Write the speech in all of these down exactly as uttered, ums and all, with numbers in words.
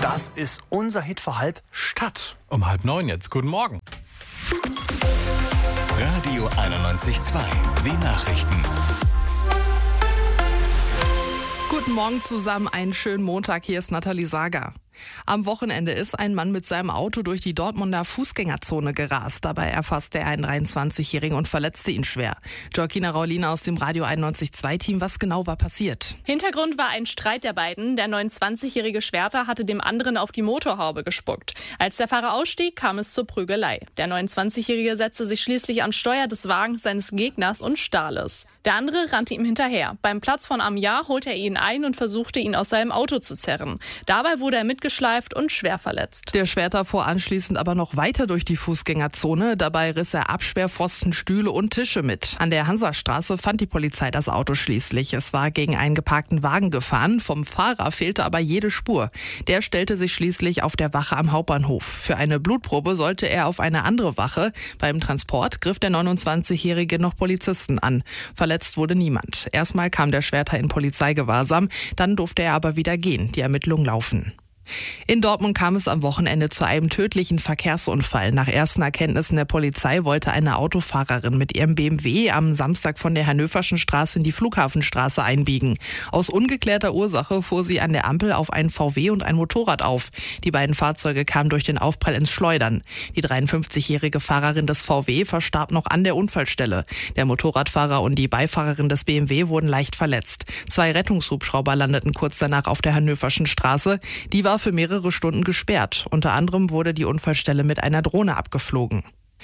Das ist unser Hit vor halb Stadt. Um halb neun jetzt. Guten Morgen. Radio einundneunzig Komma zwei. Die Nachrichten. Guten Morgen zusammen, einen schönen Montag. Hier ist Nathalie Sager. Am Wochenende ist ein Mann mit seinem Auto durch die Dortmunder Fußgängerzone gerast. Dabei erfasste er einen dreiundzwanzigjährigen und verletzte ihn schwer. Georgina Raulina aus dem Radio einundneunzig Komma zwei Team, was genau war passiert? Hintergrund war ein Streit der beiden. Der neunundzwanzigjährige Schwerter hatte dem anderen auf die Motorhaube gespuckt. Als der Fahrer ausstieg, kam es zur Prügelei. Der neunundzwanzigjährige setzte sich schließlich ans Steuer des Wagens seines Gegners und stahl es. Der andere rannte ihm hinterher. Beim Platz von Amiens holte er ihn ein und versuchte, ihn aus seinem Auto zu zerren. Dabei wurde er mitgeschleift und schwer verletzt. Der Schwerter fuhr anschließend aber noch weiter durch die Fußgängerzone. Dabei riss er Absperrpfosten, Stühle und Tische mit. An der Hansastraße fand die Polizei das Auto schließlich. Es war gegen einen geparkten Wagen gefahren. Vom Fahrer fehlte aber jede Spur. Der stellte sich schließlich auf der Wache am Hauptbahnhof. Für eine Blutprobe sollte er auf eine andere Wache. Beim Transport griff der neunundzwanzigjährige noch Polizisten an. Verletzt wurde niemand. Erstmal kam der Schwerter in Polizeigewahrsam, dann durfte er aber wieder gehen. Die Ermittlungen laufen. In Dortmund kam es am Wochenende zu einem tödlichen Verkehrsunfall. Nach ersten Erkenntnissen der Polizei wollte eine Autofahrerin mit ihrem B M W am Samstag von der Hannöverschen Straße in die Flughafenstraße einbiegen. Aus ungeklärter Ursache fuhr sie an der Ampel auf einen V W und ein Motorrad auf. Die beiden Fahrzeuge kamen durch den Aufprall ins Schleudern. Die dreiundfünfzigjährige Fahrerin des V W verstarb noch an der Unfallstelle. Der Motorradfahrer und die Beifahrerin des B M W wurden leicht verletzt. Zwei Rettungshubschrauber landeten kurz danach auf der Hannöverschen Straße. Die war für mehrere Stunden gesperrt. Unter anderem wurde die Unfallstelle mit einer Drohne abgeflogen.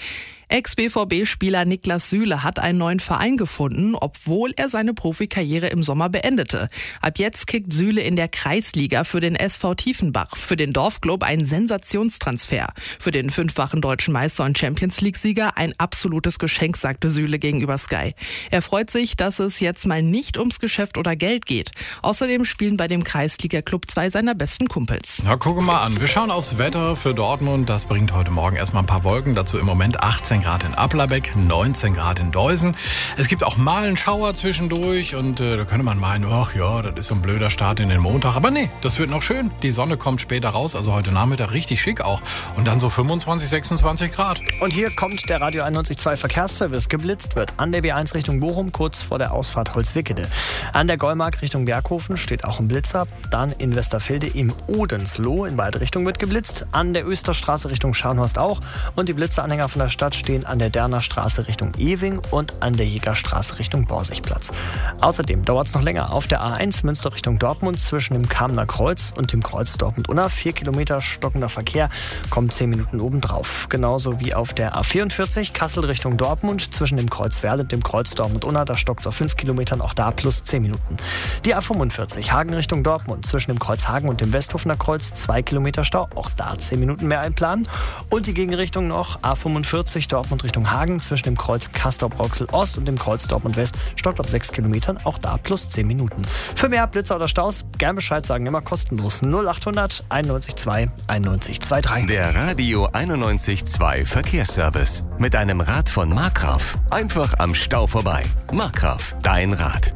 Ex-B V B-Spieler Niklas Süle hat einen neuen Verein gefunden, obwohl er seine Profikarriere im Sommer beendete. Ab jetzt kickt Süle in der Kreisliga für den S V Tiefenbach. Für den Dorfclub ein Sensationstransfer. Für den fünffachen deutschen Meister und Champions-League-Sieger ein absolutes Geschenk, sagte Süle gegenüber Sky. Er freut sich, dass es jetzt mal nicht ums Geschäft oder Geld geht. Außerdem spielen bei dem Kreisliga-Club zwei seiner besten Kumpels. Na, guck mal an. Wir schauen aufs Wetter für Dortmund. Das bringt heute Morgen erstmal ein paar Wolken. Dazu im Moment achtzehn Grad in Applerbeck, neunzehn Grad in Deusen. Es gibt auch mal einen Schauer zwischendurch und äh, da könnte man meinen, ach ja, das ist so ein blöder Start in den Montag. Aber nee, das wird noch schön. Die Sonne kommt später raus, also heute Nachmittag richtig schick auch. Und dann so fünfundzwanzig, sechsundzwanzig Grad. Und hier kommt der Radio einundneunzig Komma zwei Verkehrsservice. Geblitzt wird an der B eins Richtung Bochum, kurz vor der Ausfahrt Holzwickede. An der Gäumark Richtung Berghofen steht auch ein Blitzer. Dann in Westerfelde im Odensloh in beide Richtungen wird geblitzt. An der Österstraße Richtung Scharnhorst auch. Und die Blitzeranhänger von der Stadt stehen an der Derner Straße Richtung Ewing und an der Jägerstraße Richtung Borsigplatz. Außerdem dauert es noch länger auf der A eins Münster Richtung Dortmund zwischen dem Kamener Kreuz und dem Kreuz Dortmund-Unna. Vier Kilometer stockender Verkehr, kommen zehn Minuten obendrauf. Genauso wie auf der A vierundvierzig Kassel Richtung Dortmund zwischen dem Kreuz Werl und dem Kreuz Dortmund-Unna. Da stockt es auf fünf Kilometern, auch da plus zehn Minuten. Die A fünfundvierzig Hagen Richtung Dortmund zwischen dem Kreuz Hagen und dem Westhofener Kreuz. zwei Kilometer Stau, auch da zehn Minuten mehr einplanen. Und die Gegenrichtung noch A fünfundvierzig Dortmund Richtung Hagen zwischen dem Kreuz Castor-Brauxel Ost und dem Kreuz Dortmund West stockt auf sechs Kilometern, auch da plus zehn Minuten. Für mehr Blitzer oder Staus gern Bescheid sagen, immer kostenlos. null achthundert einundneunzig zwei einundneunzig zweiundzwanzig. Der Radio einundneunzig Komma zwei Verkehrsservice. Mit einem Rad von Markgraf. Einfach am Stau vorbei. Markgraf, dein Rad.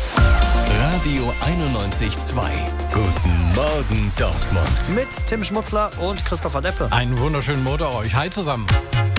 Radio einundneunzig Komma zwei. Guten Morgen Dortmund. Mit Tim Schmutzler und Christopher Deppe. Einen wunderschönen Montag euch. Hi zusammen.